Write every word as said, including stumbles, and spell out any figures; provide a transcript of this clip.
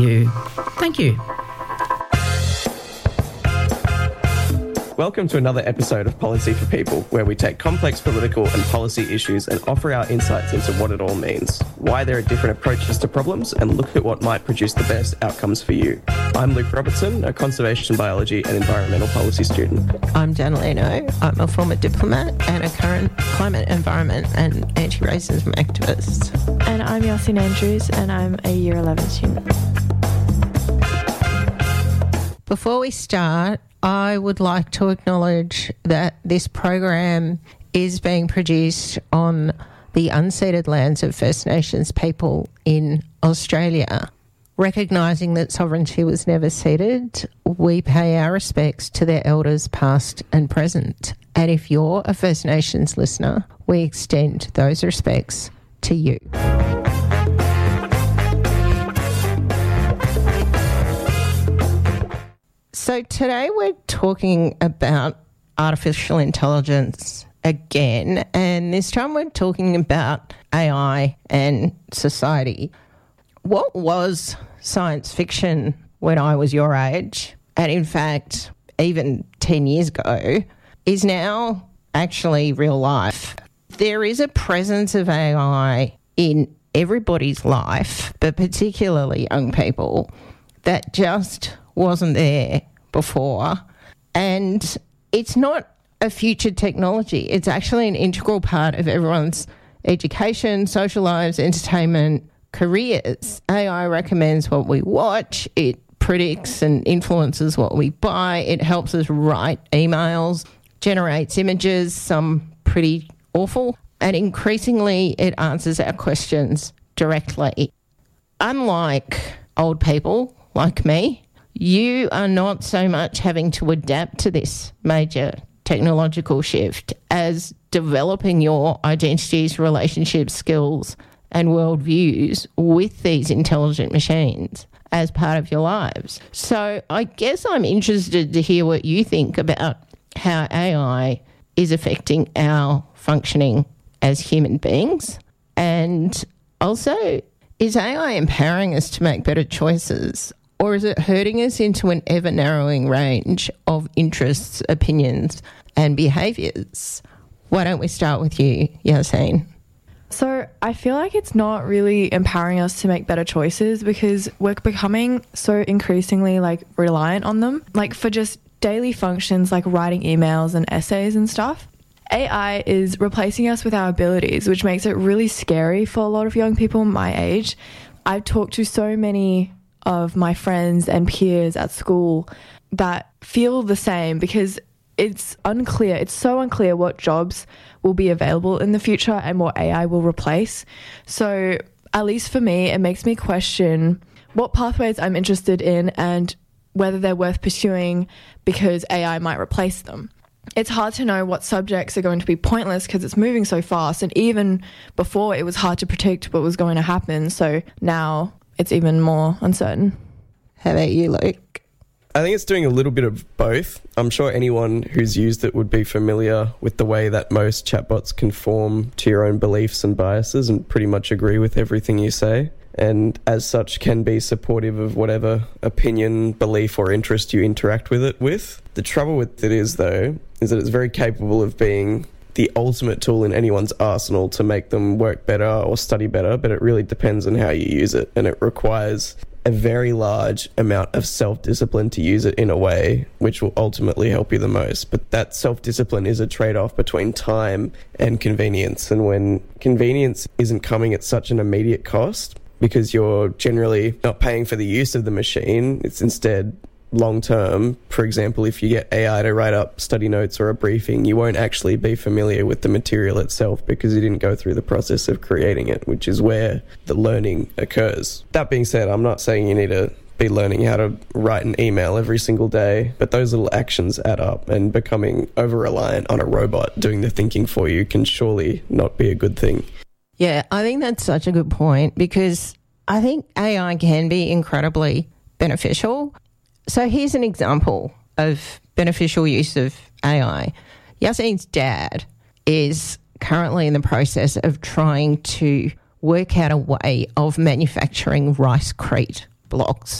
you. Thank you. Welcome to another episode of Policy for People, where we take complex political and policy issues and offer our insights into what it all means, why there are different approaches to problems, and look at what might produce the best outcomes for you. I'm Luke Robertson, a conservation biology and environmental policy student. I'm Jan Leno. I'm a former diplomat and a current climate, environment and anti-racism activist. And I'm Yasin Andrews, and I'm a year eleven student. Before we start, I would like to acknowledge that this program is being produced on the unceded lands of First Nations people in Australia. Recognising that sovereignty was never ceded, we pay our respects to their elders past and present. And if you're a First Nations listener, we extend those respects to you. So today we're talking about artificial intelligence again, and this time we're talking about A I and society. What was science fiction when I was your age, and in fact, even ten years ago, is now actually real life. There is a presence of A I in everybody's life, but particularly young people, that just wasn't there before. And it's not a future technology. It's actually an integral part of everyone's education, social lives, entertainment, careers. A I recommends what we watch. It predicts and influences what we buy. It helps us write emails, generates images, some pretty awful, and increasingly it answers our questions directly. Unlike old people like me, you are not so much having to adapt to this major technological shift as developing your identities, relationships, skills, and worldviews with these intelligent machines as part of your lives. So I guess I'm interested to hear what you think about how A I is affecting our functioning as human beings. And also, is A I empowering us to make better choices, or is it hurting us into an ever-narrowing range of interests, opinions, and behaviours? Why don't we start with you, Yasin? So I feel like it's not really empowering us to make better choices because we're becoming so increasingly like reliant on them. Like for just daily functions like writing emails and essays and stuff, A I is replacing us with our abilities, which makes it really scary for a lot of young people my age. I've talked to so many of my friends and peers at school that feel the same because it's unclear. It's so unclear what jobs will be available in the future and what A I will replace. So at least for me, it makes me question what pathways I'm interested in and whether they're worth pursuing because A I might replace them. It's hard to know what subjects are going to be pointless because it's moving so fast. And even before, it was hard to predict what was going to happen. So now it's even more uncertain. How about you, Luke? I think it's doing a little bit of both. I'm sure anyone who's used it would be familiar with the way that most chatbots conform to your own beliefs and biases and pretty much agree with everything you say, and as such can be supportive of whatever opinion, belief or interest you interact with it with. The trouble with it is, though, is that it's very capable of being the ultimate tool in anyone's arsenal to make them work better or study better, but it really depends on how you use it, and it requires a very large amount of self-discipline to use it in a way which will ultimately help you the most. But that self-discipline is a trade-off between time and convenience, and when convenience isn't coming at such an immediate cost because you're generally not paying for the use of the machine, it's instead long-term. For example, if you get A I to write up study notes or a briefing, you won't actually be familiar with the material itself because you didn't go through the process of creating it, which is where the learning occurs. That being said, I'm not saying you need to be learning how to write an email every single day, but those little actions add up, and becoming over-reliant on a robot doing the thinking for you can surely not be a good thing. Yeah, I think that's such a good point because I think A I can be incredibly beneficial. So here's an example of beneficial use of A I. Yasin's dad is currently in the process of trying to work out a way of manufacturing rice crete blocks